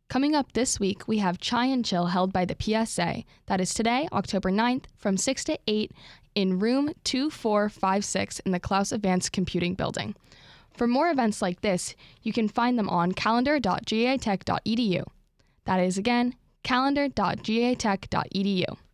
Coming up this week, we have Chai and Chill held by the PSA. That is today, October 9th, from 6 to 8 in room 2456 in the Klaus Advanced Computing Building. For more events like this, you can find them on calendar.gatech.edu. That is, again, calendar.gatech.edu.